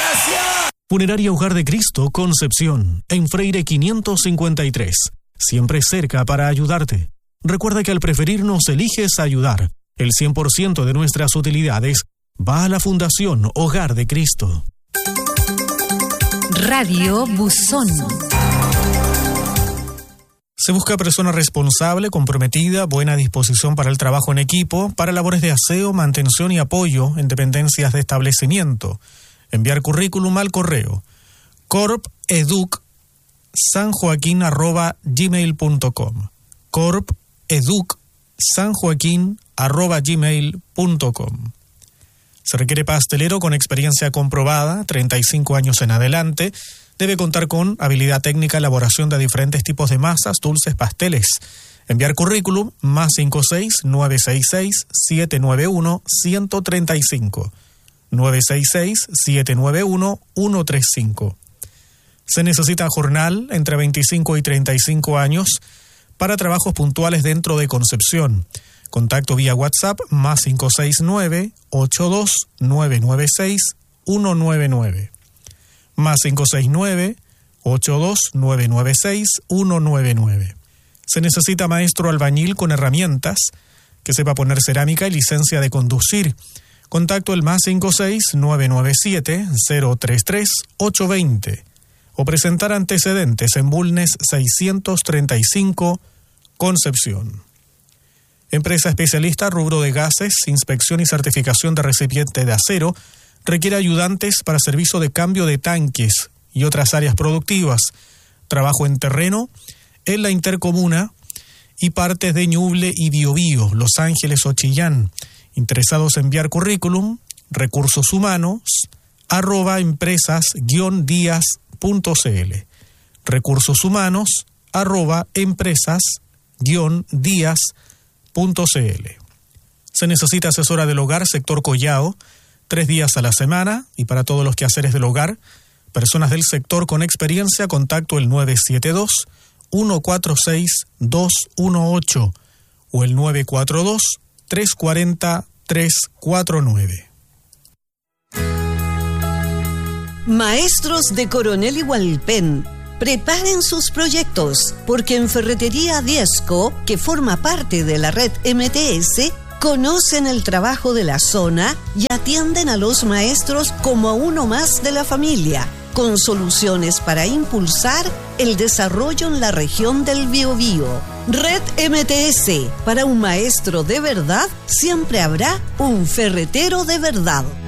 gracias. Funeraria Hogar de Cristo, Concepción, en Freire 553. Siempre cerca para ayudarte. Recuerda que al preferirnos eliges ayudar. El 100% de nuestras utilidades va a la Fundación Hogar de Cristo. Radio Buzón. Se busca persona responsable, comprometida, buena disposición para el trabajo en equipo, para labores de aseo, mantención y apoyo en dependencias de establecimiento. Enviar currículum al correo corpeducsanjoaquin@gmail.com. corpeducsanjoaquin@gmail.com. Se requiere pastelero con experiencia comprobada, 35 años en adelante. Debe contar con habilidad técnica, elaboración de diferentes tipos de masas, dulces, pasteles. Enviar currículum +56 966 791 135. 966 791 135. Se necesita jornal entre 25 y 35 años para trabajos puntuales dentro de Concepción. Contacto vía WhatsApp +569 82 996 199. +569 82 996 199. Se necesita maestro albañil con herramientas, que sepa poner cerámica y licencia de conducir. Contacto el +56 997 033 820 o presentar antecedentes en Bulnes 635, Concepción. Empresa especialista rubro de gases, inspección y certificación de recipiente de acero, requiere ayudantes para servicio de cambio de tanques y otras áreas productivas, trabajo en terreno, en la intercomuna y partes de Ñuble y Biobío, Los Ángeles o Chillán. Interesados en enviar currículum, recursos humanos, @empresas-díaz.cl. Recursos humanos, @empresas-díaz.cl. Se necesita asesora del hogar, sector Collao, 3 días a la semana, y para todos los quehaceres del hogar, personas del sector con experiencia, contacto el 972 146 218 o el 942 340 349. Maestros de Coronel y Hualpén, preparen sus proyectos, porque en Ferretería Diezco, que forma parte de la red MTS, conocen el trabajo de la zona y atienden a los maestros como a uno más de la familia, con soluciones para impulsar el desarrollo en la región del Biobío. Red MTS, para un maestro de verdad, siempre habrá un ferretero de verdad.